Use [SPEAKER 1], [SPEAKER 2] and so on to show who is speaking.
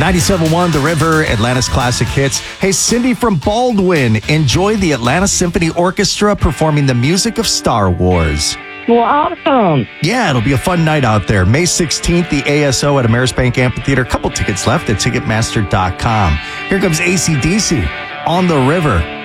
[SPEAKER 1] 97.1 The River, Atlanta's classic hits. Hey, Cindy from Baldwin, enjoy the Atlanta Symphony Orchestra performing the music of Star Wars.
[SPEAKER 2] Well, awesome.
[SPEAKER 1] Yeah, it'll be a fun night out there. May 16th, the ASO at Amerisbank Amphitheater. A couple tickets left at Ticketmaster.com. Here comes AC/DC on The River.